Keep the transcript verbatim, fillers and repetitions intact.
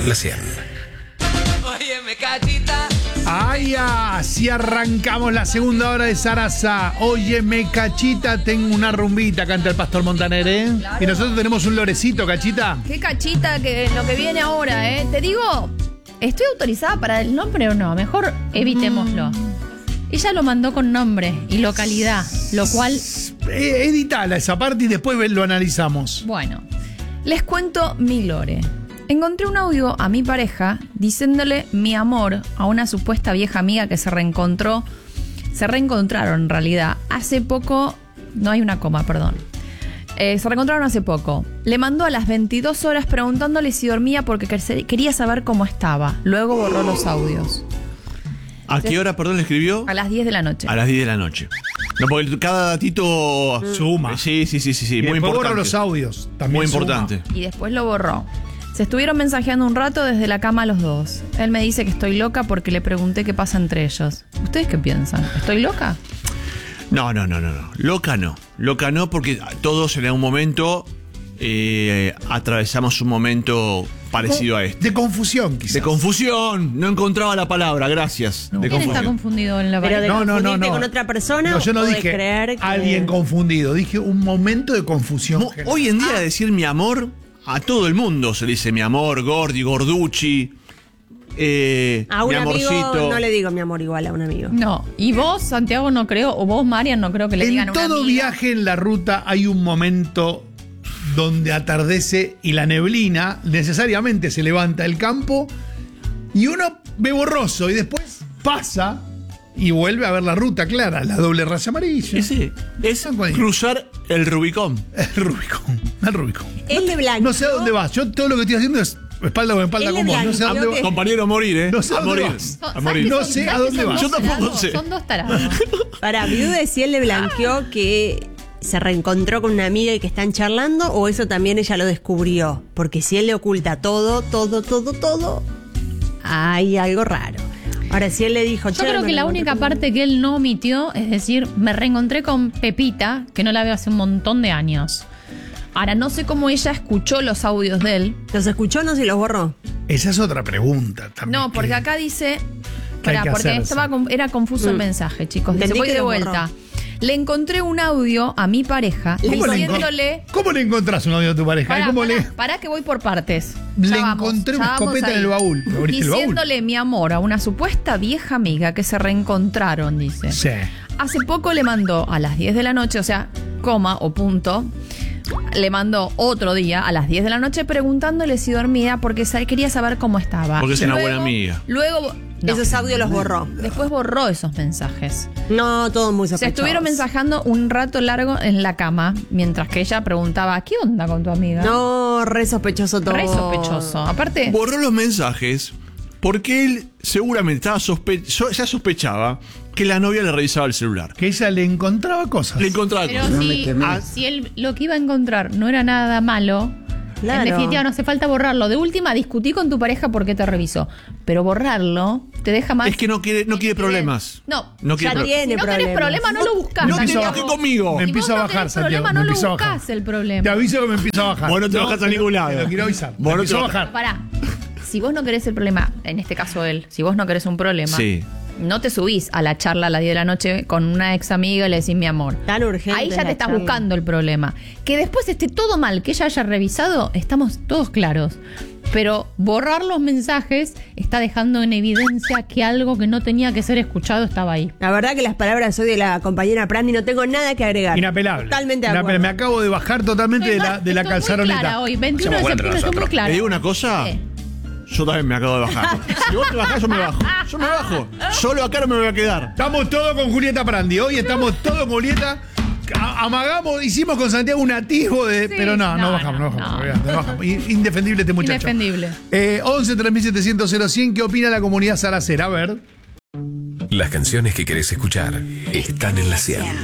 en la cien. Óyeme, cachita. Ay, así arrancamos la segunda hora de Sarasa. Óyeme, cachita, tengo una rumbita, canta el Pastor Montaner, ¿eh? Claro. Y nosotros tenemos un lorecito, cachita. Qué cachita que lo que viene ahora, ¿eh? Te digo, ¿estoy autorizada para el nombre o no? Mejor evitémoslo. Ella lo mandó con nombre y localidad, lo cual... Eh, editala esa parte y después lo analizamos. Bueno, les cuento mi lore. Encontré un audio a mi pareja diciéndole mi amor a una supuesta vieja amiga que se reencontró. Se reencontraron en realidad. Hace poco, no hay una coma, perdón. Eh, se reencontraron hace poco. Le mandó a las veintidós horas preguntándole si dormía porque quería saber cómo estaba. Luego borró los audios. ¿A qué hora, perdón, le escribió? A las diez de la noche. A las diez de la noche. No, porque cada datito suma. Sí, sí, sí, sí, sí. Y Muy después importante. borró los audios. También Muy suma. importante. Y después lo borró. Se estuvieron mensajeando un rato desde la cama los dos. Él me dice que estoy loca porque le pregunté qué pasa entre ellos. ¿Ustedes qué piensan? ¿Estoy loca? No, no, no, no, no. Loca no. Loca no, porque todos en algún momento eh, atravesamos un momento parecido a este. De confusión, quizás. De confusión. No encontraba la palabra, gracias. No. De ¿Quién está confusión. confundido en la Pero de pareja? No, no, no, confundirte no. con otra persona No, yo no o de dije creer que... alguien confundido. Dije un momento de confusión. No, hoy en día decir mi amor, a todo el mundo se le dice mi amor, Gordi, Gorducci, eh, A un mi amigo amorcito. no le digo mi amor igual a un amigo. No. Y vos, Santiago, no creo, o vos, Marian, no creo que le digan En a una todo amiga. viaje en la ruta hay un momento donde atardece y la neblina necesariamente se levanta el campo y uno ve borroso y después pasa y vuelve a ver la ruta clara, la doble raya amarilla. Ese es cruzar el Rubicón. El Rubicón, el Rubicón. Él le blanqueó. No sé a dónde vas. Yo todo lo que estoy haciendo es espalda con espalda Él con le vos. No sé a dónde blanqueó vas. que- Compañero, a morir, ¿eh? No sé a a dónde morir. vas. Son- A ¿sabes morir. que No son- sé a sabes que dónde son vas. dos Yo tampoco tarados? sé. Son dos tarados. Para, mi duda es si él le blanqueó que se reencontró con una amiga y que están charlando, o eso también ella lo descubrió. Porque si él le oculta todo, todo, todo, todo, hay algo raro. Ahora, si él le dijo... Yo creo que la única parte que él no omitió es decir, me reencontré con Pepita, que no la veo hace un montón de años. Ahora, no sé cómo ella escuchó los audios de él. ¿Los escuchó o no se los borró? Esa es otra pregunta también. No, porque que- acá dice... que hay Pará, que porque hacerse. estaba, con- era confuso el Mm. mensaje, chicos. Dice, Entendí voy que de lo vuelta. borró. Le encontré un audio a mi pareja ¿Cómo le, diciéndole... encon- ¿Cómo le encontrás un audio a tu pareja? Pará, ¿Cómo pará, le, pará que voy por partes. le Ya vamos, encontré ya una vamos escopeta en ahí. el baúl? ¿Me abriste el baúl? Diciéndole mi amor a una supuesta vieja amiga que se reencontraron, dice. Sí. Hace poco le mandó a las diez de la noche, o sea, coma o punto, le mandó otro día a las diez de la noche preguntándole si dormía porque sa- quería saber cómo estaba. Porque es una Luego- buena amiga. Luego, no, Esos audios los borró. después borró esos mensajes. No, todo muy sospechoso. Se estuvieron mensajando un rato largo en la cama, mientras que ella preguntaba, ¿qué onda con tu amiga? No, re sospechoso todo. Re sospechoso. Aparte, Borró los mensajes porque él seguramente estaba sospe so- ya sospechaba que la novia le revisaba el celular. Que ella le encontraba cosas. Le encontraba pero cosas. si, ah, si él lo que iba a encontrar no era nada malo, Claro. en definitiva no hace falta borrarlo. De última, discutí con tu pareja porque te revisó. Pero borrarlo te deja más... Es que no quiere, no quiere problemas. No, No quiere ya pro- tiene si no tenés problemas. problema, no lo buscás. No Santiago. tenía que conmigo. Me Si empiezo vos a no bajar, tenés Santiago. problema, me no lo empiezo a bajar. buscás el problema. Te aviso que me empiezo a bajar. Vos no te bajás a ningún lado. Te lo quiero avisar. Vos me no te empiezo a bajás. bajar. Pará, si vos no querés el problema, en este caso él, si vos no querés un problema, Sí. no te subís a la charla a las diez de la noche con una ex amiga y le decís mi amor. Tan urgente. Ahí ya la te estás charla. buscando el problema. Que después esté todo mal, que ella haya revisado, estamos todos claros. Pero borrar los mensajes está dejando en evidencia que algo que no tenía que ser escuchado estaba ahí. La verdad que las palabras hoy de la compañera Prandi no tengo nada que agregar. Inapelable. Totalmente de Inapelable. acuerdo. Me acabo de bajar totalmente de la, de la Estoy muy calzaroneta. clara hoy, veintiuno de septiembre, estoy muy clara. ¿Te digo una cosa? ¿Qué? Yo también me acabo de bajar. Si vos te bajás, yo me bajo. Yo me bajo. Solo acá no me voy a quedar. Estamos todos con Julieta Prandi. Hoy estamos todos con Julieta. A- Amagamos, hicimos con Santiago un atisbo de. Sí, pero no, no, no, bajamos, no, no, bajamos. no. olvidate, no bajamos. In- Indefendible este muchacho. Indefendible. Eh, once tres mil setecientos cero cien. ¿Qué opina la comunidad saracera? A ver. Las canciones que querés escuchar están en la cien.